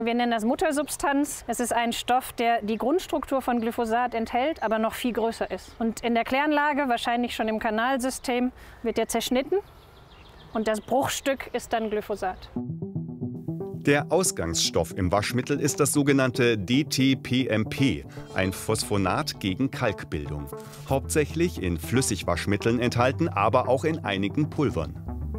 Wir nennen das Muttersubstanz. Es ist ein Stoff, der die Grundstruktur von Glyphosat enthält, aber noch viel größer ist. Und in der Kläranlage, wahrscheinlich schon im Kanalsystem, wird er zerschnitten. Und das Bruchstück ist dann Glyphosat. Der Ausgangsstoff im Waschmittel ist das sogenannte DTPMP, ein Phosphonat gegen Kalkbildung. Hauptsächlich in Flüssigwaschmitteln enthalten, aber auch in einigen Pulvern.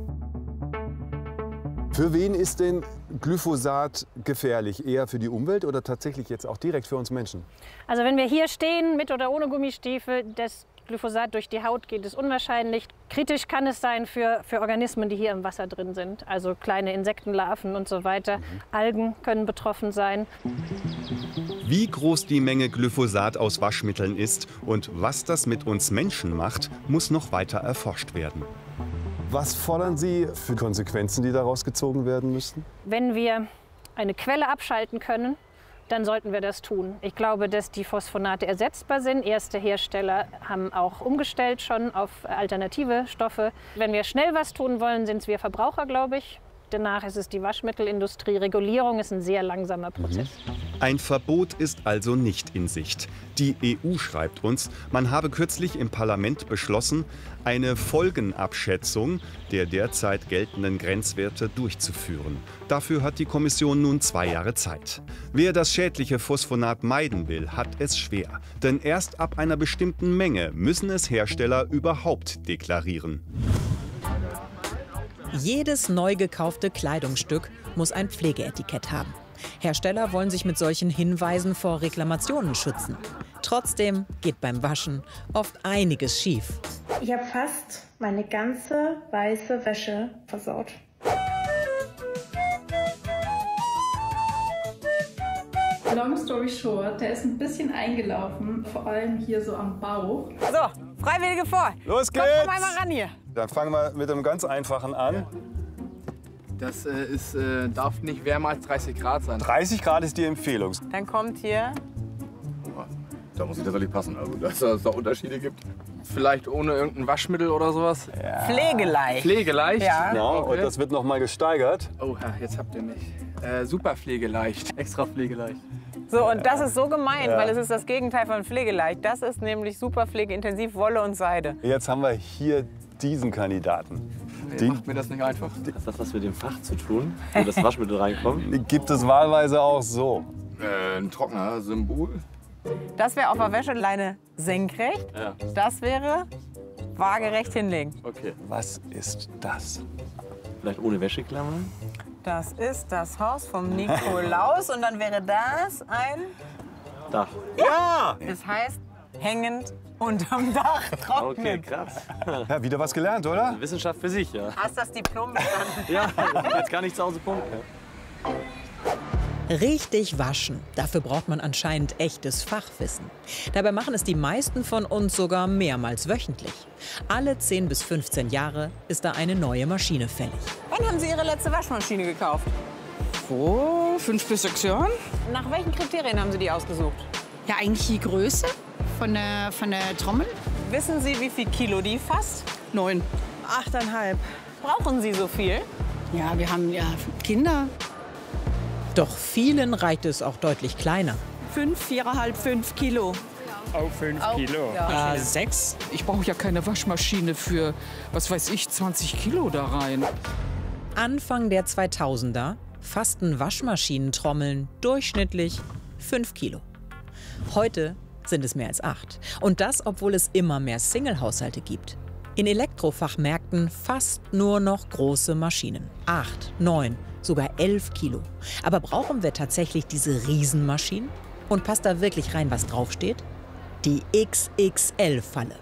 Für wen ist denn Glyphosat gefährlich? Eher für die Umwelt oder tatsächlich jetzt auch direkt für uns Menschen? Also wenn wir hier stehen, mit oder ohne Gummistiefel, das Glyphosat durch die Haut geht, ist unwahrscheinlich. Kritisch kann es sein für Organismen, die hier im Wasser drin sind. Also kleine Insektenlarven und so weiter. Algen können betroffen sein. Wie groß die Menge Glyphosat aus Waschmitteln ist und was das mit uns Menschen macht, muss noch weiter erforscht werden. Was fordern Sie für Konsequenzen, die daraus gezogen werden müssten? Wenn wir eine Quelle abschalten können, dann sollten wir das tun. Ich glaube, dass die Phosphonate ersetzbar sind. Erste Hersteller haben auch umgestellt schon auf alternative Stoffe. Wenn wir schnell was tun wollen, sind es wir Verbraucher, glaube ich. Danach ist es die Waschmittelindustrie. Regulierung ist ein sehr langsamer Prozess. Ein Verbot ist also nicht in Sicht. Die EU schreibt uns, man habe kürzlich im Parlament beschlossen, eine Folgenabschätzung der derzeit geltenden Grenzwerte durchzuführen. Dafür hat die Kommission nun 2 Jahre Zeit. Wer das schädliche Phosphonat meiden will, hat es schwer. Denn erst ab einer bestimmten Menge müssen es Hersteller überhaupt deklarieren. Jedes neu gekaufte Kleidungsstück muss ein Pflegeetikett haben. Hersteller wollen sich mit solchen Hinweisen vor Reklamationen schützen. Trotzdem geht beim Waschen oft einiges schief. Ich habe fast meine ganze weiße Wäsche versaut. Long story short, der ist ein bisschen eingelaufen, vor allem hier so am Bauch. So, Freiwillige vor. Los geht's! Komm mal ran hier. Dann fangen wir mit einem ganz einfachen an. Das darf nicht wärmer als 30 Grad sein. 30 Grad ist die Empfehlung. Dann kommt hier. Da muss ich tatsächlich passen, also dass es da Unterschiede gibt. Vielleicht ohne irgendein Waschmittel oder sowas? Ja. Pflegeleicht. Pflegeleicht? Ja. Genau, Okay. und das wird noch mal gesteigert. Oh, jetzt habt ihr mich. Super pflegeleicht. Extra pflegeleicht. So, und das ist so gemein, Ja. weil es ist das Gegenteil von pflegeleicht. Das ist nämlich super pflegeintensiv, Wolle und Seide. Jetzt haben wir hier diesen Kandidaten. Macht mir das nicht einfach? Hat das was mit dem Fach zu tun, wo das Waschmittel reinkommt? Gibt es wahlweise auch so. Ein Trockner-Symbol. Das wäre auf der Wäscheleine senkrecht. Ja. Das wäre waagerecht hinlegen. Okay. Was ist das? Vielleicht ohne Wäscheklammern? Das ist das Haus vom Nikolaus und dann wäre das ein... Dach. Ja! Das heißt, hängend unterm Dach trocknen. Okay, krass. Ja, wieder was gelernt, oder? Wissenschaft für sich, ja. Hast das Diplom bestanden? Ja, jetzt kann ich zu Hause punkten. Richtig waschen. Dafür braucht man anscheinend echtes Fachwissen. Dabei machen es die meisten von uns sogar mehrmals wöchentlich. Alle 10 bis 15 Jahre ist da eine neue Maschine fällig. Wann haben Sie Ihre letzte Waschmaschine gekauft? Vor 5 bis 6 Jahren. Nach welchen Kriterien haben Sie die ausgesucht? Ja, eigentlich die Größe von der Trommel. Wissen Sie, wie viel Kilo die fasst? 9. 8,5. Brauchen Sie so viel? Ja, wir haben ja Kinder. Doch vielen reicht es auch deutlich kleiner. 5, 4,5, 5 Kilo. Auch 5 Kilo. Ja. 6. Ich brauche ja keine Waschmaschine für, was weiß ich, 20 Kilo da rein. Anfang der 2000er fassten Waschmaschinentrommeln durchschnittlich 5 Kilo. Heute sind es mehr als 8. Und das, obwohl es immer mehr Single-Haushalte gibt. In Elektrofachmärkten fast nur noch große Maschinen. 8, 9, sogar 11 Kilo. Aber brauchen wir tatsächlich diese Riesenmaschinen? Und passt da wirklich rein, was draufsteht? Die XXL-Falle.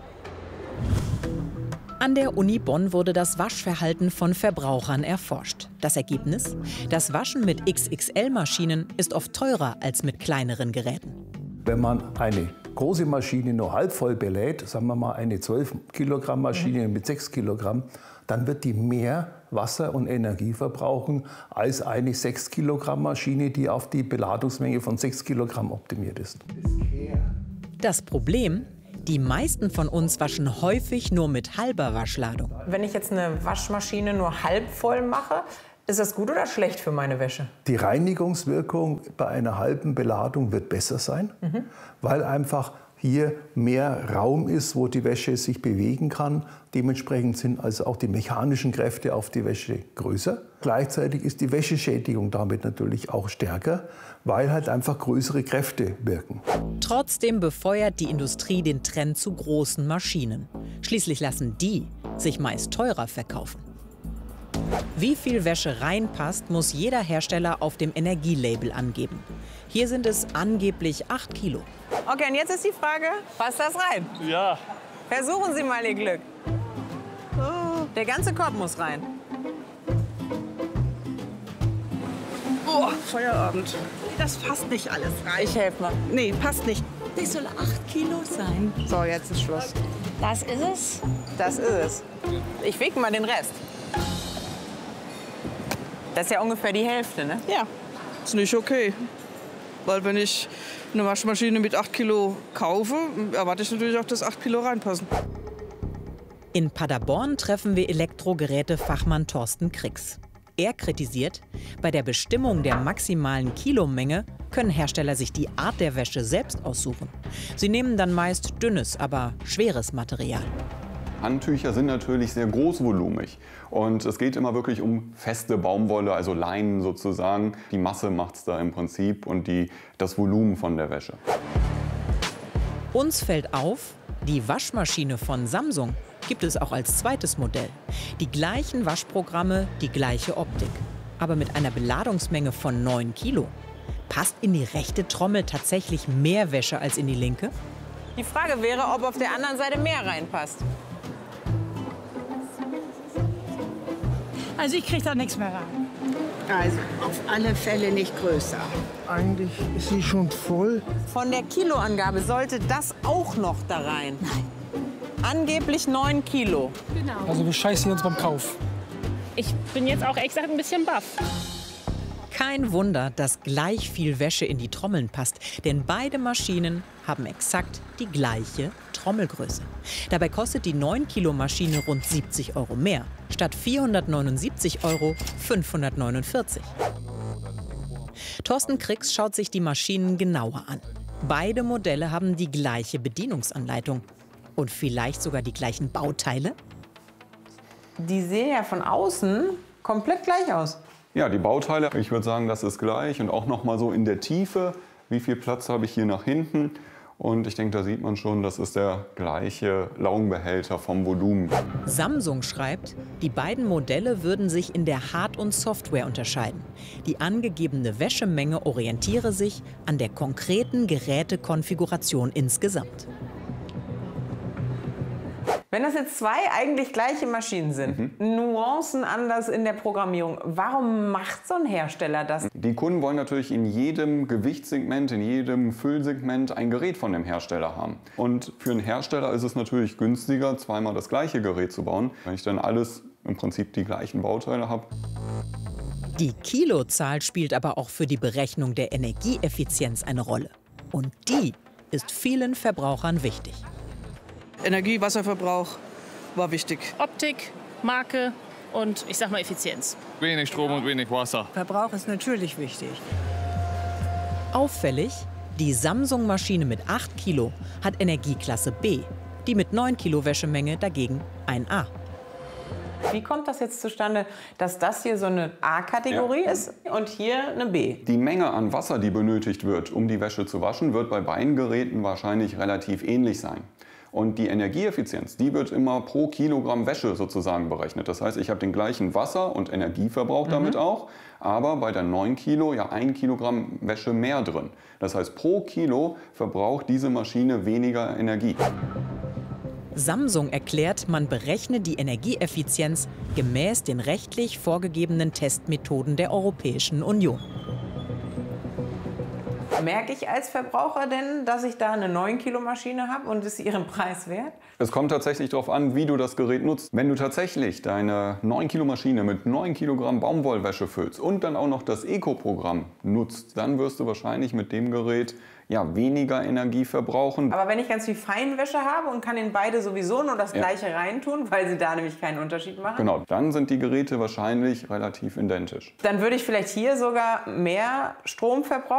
An der Uni Bonn wurde das Waschverhalten von Verbrauchern erforscht. Das Ergebnis? Das Waschen mit XXL-Maschinen ist oft teurer als mit kleineren Geräten. Wenn man eine große Maschine nur halb voll belädt, sagen wir mal eine 12 Kilogramm Maschine mit 6 Kilogramm, dann wird die mehr Wasser und Energie verbrauchen als eine 6 Kilogramm Maschine, die auf die Beladungsmenge von 6 Kilogramm optimiert ist. Das Problem? Die meisten von uns waschen häufig nur mit halber Waschladung. Wenn ich jetzt eine Waschmaschine nur halb voll mache, Ist das gut oder schlecht für meine Wäsche? Die Reinigungswirkung bei einer halben Beladung wird besser sein, weil einfach hier mehr Raum ist, wo die Wäsche sich bewegen kann. Dementsprechend sind also auch die mechanischen Kräfte auf die Wäsche größer. Gleichzeitig ist die Wäscheschädigung damit natürlich auch stärker, weil halt einfach größere Kräfte wirken. Trotzdem befeuert die Industrie den Trend zu großen Maschinen. Schließlich lassen die sich meist teurer verkaufen. Wie viel Wäsche reinpasst, muss jeder Hersteller auf dem Energielabel angeben. Hier sind es angeblich 8 Kilo. Okay, und jetzt ist die Frage, passt das rein? Ja. Versuchen Sie mal Ihr Glück. Der ganze Korb muss rein. Oh, Feierabend. Das passt nicht alles rein. Ich helfe mal. Nee, passt nicht. Das soll 8 Kilo sein. So, jetzt ist Schluss. Das ist es? Das ist es. Ich wiege mal den Rest. Das ist ja ungefähr die Hälfte, ne? Ja, ist nicht okay. Weil wenn ich eine Waschmaschine mit 8 Kilo kaufe, erwarte ich natürlich auch, dass 8 Kilo reinpassen. In Paderborn treffen wir Elektrogerätefachmann Thorsten Krix. Er kritisiert, bei der Bestimmung der maximalen Kilomenge können Hersteller sich die Art der Wäsche selbst aussuchen. Sie nehmen dann meist dünnes, aber schweres Material. Handtücher sind natürlich sehr großvolumig und es geht immer wirklich um feste Baumwolle, also Leinen sozusagen. Die Masse macht es da im Prinzip und das Volumen von der Wäsche. Uns fällt auf, die Waschmaschine von Samsung gibt es auch als zweites Modell. Die gleichen Waschprogramme, die gleiche Optik, aber mit einer Beladungsmenge von 9 Kilo. Passt in die rechte Trommel tatsächlich mehr Wäsche als in die linke? Die Frage wäre, ob auf der anderen Seite mehr reinpasst. Also ich kriege da nichts mehr rein. Also auf alle Fälle nicht größer. Eigentlich ist sie schon voll. Von der Kiloangabe sollte das auch noch da rein. Nein. Angeblich 9 Kilo. Genau. Also wir scheißen uns beim Kauf. Ich bin jetzt auch ehrlich gesagt ein bisschen baff. Kein Wunder, dass gleich viel Wäsche in die Trommeln passt. Denn beide Maschinen haben exakt die gleiche Trommelgröße. Dabei kostet die 9-Kilo-Maschine rund 70 € mehr. Statt 479 € 549. Thorsten Krix schaut sich die Maschinen genauer an. Beide Modelle haben die gleiche Bedienungsanleitung. Und vielleicht sogar die gleichen Bauteile? Die sehen ja von außen komplett gleich aus. Ja, die Bauteile, ich würde sagen, das ist gleich und auch noch mal so in der Tiefe. Wie viel Platz habe ich hier nach hinten? Und ich denke, da sieht man schon, das ist der gleiche Laugenbehälter vom Volumen. Samsung schreibt, die beiden Modelle würden sich in der Hard- und Software unterscheiden. Die angegebene Wäschemenge orientiere sich an der konkreten Gerätekonfiguration insgesamt. Wenn das jetzt zwei eigentlich gleiche Maschinen sind, Nuancen anders in der Programmierung, warum macht so ein Hersteller das? Die Kunden wollen natürlich in jedem Gewichtssegment, in jedem Füllsegment ein Gerät von dem Hersteller haben. Und für einen Hersteller ist es natürlich günstiger, zweimal das gleiche Gerät zu bauen, wenn ich dann alles im Prinzip die gleichen Bauteile habe. Die Kilozahl spielt aber auch für die Berechnung der Energieeffizienz eine Rolle. Und die ist vielen Verbrauchern wichtig. Energie, Wasserverbrauch war wichtig. Optik, Marke und ich sag mal Effizienz. Wenig Strom und wenig Wasser. Verbrauch ist natürlich wichtig. Auffällig, die Samsung-Maschine mit 8 Kilo hat Energieklasse B, die mit 9 Kilo Wäschemenge dagegen ein A. Wie kommt das jetzt zustande, dass das hier so eine A-Kategorie ist und hier eine B? Die Menge an Wasser, die benötigt wird, um die Wäsche zu waschen, wird bei beiden Geräten wahrscheinlich relativ ähnlich sein. Und die Energieeffizienz, die wird immer pro Kilogramm Wäsche sozusagen berechnet. Das heißt, ich habe den gleichen Wasser- und Energieverbrauch damit auch, aber bei der 9 Kilo ja 1 Kilogramm Wäsche mehr drin. Das heißt, pro Kilo verbraucht diese Maschine weniger Energie. Samsung erklärt, man berechne die Energieeffizienz gemäß den rechtlich vorgegebenen Testmethoden der Europäischen Union. Merke ich als Verbraucher denn, dass ich da eine 9-Kilo-Maschine habe und ist ihren Preis wert? Es kommt tatsächlich darauf an, wie du das Gerät nutzt. Wenn du tatsächlich deine 9-Kilo-Maschine mit 9 Kilogramm Baumwollwäsche füllst und dann auch noch das Eco-Programm nutzt, dann wirst du wahrscheinlich mit dem Gerät weniger Energie verbrauchen. Aber wenn ich ganz viel Feinwäsche habe und kann in beide sowieso nur das Gleiche reintun, weil sie da nämlich keinen Unterschied machen? Genau, dann sind die Geräte wahrscheinlich relativ identisch. Dann würde ich vielleicht hier sogar mehr Strom verbrauchen?